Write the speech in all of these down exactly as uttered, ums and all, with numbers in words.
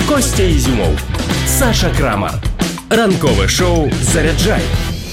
Костя Ізюмов, Саша Крамар. Ранкове шоу «Заряджай»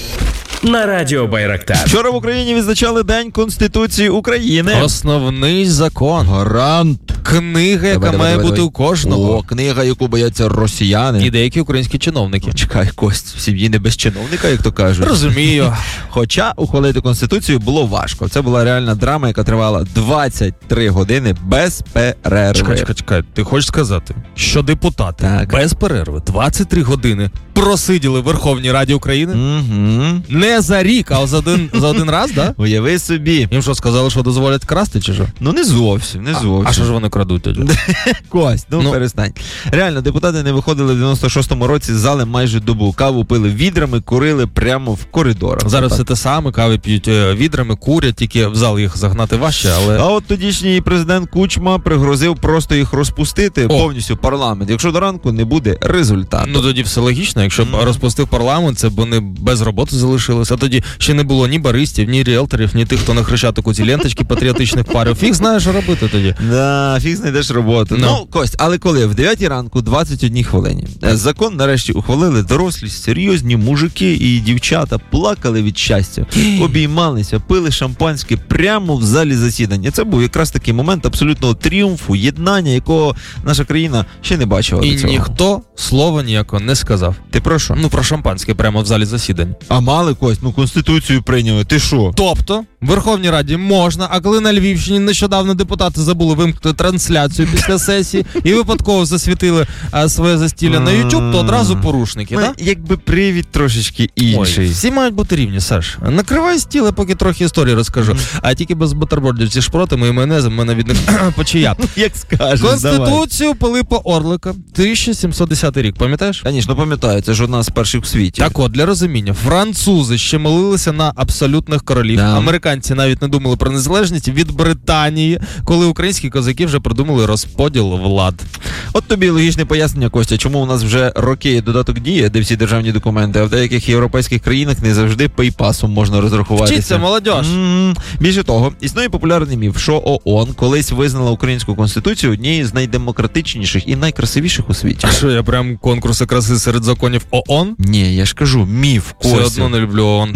на Радіо Байрактар. Вчора в Україні відзначали День Конституції України. Основний закон. Гарант. Книга, яка Давай, має давай, бути давай. у кожного. О, книга, яку бояться росіяни. І деякі українські чиновники. Чекай, Кость, в сім'ї не без чиновника, як то кажуть. Розумію. Хоча ухвалити Конституцію було важко. Це була реальна драма, яка тривала двадцять три години без перерви. Чекай, чекай, чекай. Ти хочеш сказати, що депутати Так. без перерви двадцять три години просиділи в Верховній Раді України? Угу. Не за рік, а за один, за один раз, да? Уяви собі. Їм що, сказали, що дозволять красти, чи що? Ну не зовсім, не зовсім. А що ж вони крадуть тоді? Кость, ну, Ну. перестань. Реально, депутати не виходили в дев'яносто шостому році з зали майже добу. Каву пили відрами, курили прямо в коридорах. Зараз все Так. те саме, кави п'ють е, відрами, курять, тільки в зал їх загнати важче, але... А от тодішній президент Кучма пригрозив просто їх розпустити О. повністю парламент, якщо до ранку не буде результату. Ну тоді все логічно, якщо б Мгм. розпустив парламент, це б вони без роботи залишилися. А тоді ще не було ні баристів, ні ріелторів, ні тих, хто на Хрещатику ці ленточки патріотичних парив. Фіг знає, що робити тоді. Да, фіг знайдеш роботу. Ну. Ну, Кость, але коли в дев'ятій ранку, двадцять одній хвилині, е, закон нарешті ухвалили, дорослі, серйозні мужики і дівчата плакали від щастя, обіймалися, пили шампанське прямо в залі засідання. Це був якраз такий момент абсолютного тріумфу, єднання, якого наша країна ще не бачила І до цього. ніхто слова ніякого не сказав. Ти про що? Ну, про шампанське прямо в залі засідань. А мали, Кость, ну Конституцію прийняли, ти що? Тобто, в Верховній Раді можна, а коли на Львівщині нещодавно депутати забули вимкнути трансляцію після сесії і випадково засвітили а, своє застілля на YouTube, то одразу порушники, Ну, так? якби привід трошечки інший. Ой, всі мають бути рівні, Саш. Накривай стіл, я поки трохи історії розкажу. Мгм. А тільки без бутербродів зі шпротами і майонезом, мене від них почия. Як скажеш, давай. Конституцію Пилипа Орлика, тисяча сімсот десятий рік, пам'ятаєш? Звісно, пам'ятаю, це ж одна з перших в світі. Так от, для розуміння, французи ще молилися на абсолютних королів. Да. Американці навіть не думали про незалежність від Британії, коли українські козаки вже придумали розподіл влад. От тобі логічне пояснення, Костя, чому у нас вже роки є додаток дії, де всі державні документи, а в деяких європейських країнах не завжди пейпасом можна розрахуватися. Вчіться, молодь! М, Більше того, існує популярний міф, що ООН колись визнала українську конституцію однією з найдемократичніших і найкрасивіших у світі. А що, я прям конкурси краси серед законів ООН? Ні, я ж кажу, міф, Все Костя. одно не люблю ООН.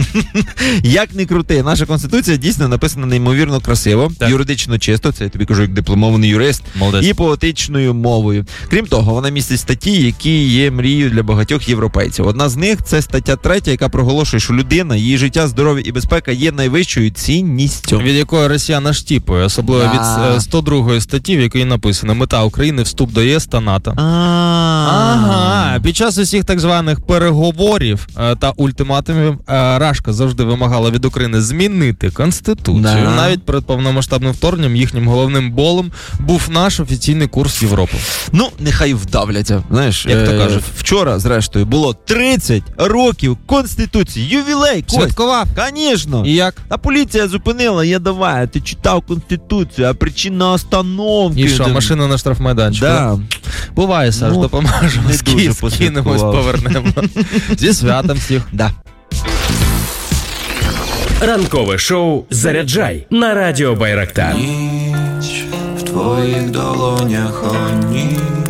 Як не крути, наша конституція дійсно написана неймовірно красиво, Так. юридично чисто, це я тобі кажу як дипломований юрист, Молодець. і поетичною мовою. Крім того, вона містить статті, які є мрією для багатьох європейців. Одна з них – це стаття третя, яка проголошує, що людина, її життя, здоров'я і безпека є найвищою цінністю. Від якої Росія наштіпує, особливо Да. від е, сто другої статті, в якій написано «Мета України – вступ до ЄС та НАТО». Ага. Ага, під час усіх так званих переговорів е, та ультиматумів е, Рашка завжди вимагала від України змінити Конституцію. Да. Навіть перед повномасштабним вторгненням їхнім головним болем був наш офіційний курс Європи. Ну, нехай вдавляться. Знаєш, Як то е, кажуть. вчора, зрештою, було тридцять років Конституції. Ювілей, Кость. Святкова. Звісно. І як? Та поліція зупинила, я давай, ти читав Конституцію, а причина остановки. І що, машина на штрафмайданчику? Да. Буває, Саш, Ну, допоможемо. не З дуже Київ скинемось, посвяткував. повернемо. Зі святом всіх. Да. Ранкове шоу «Заряджай» на Радіо Байрактар. Ніч в твоїх долонях, о ніч.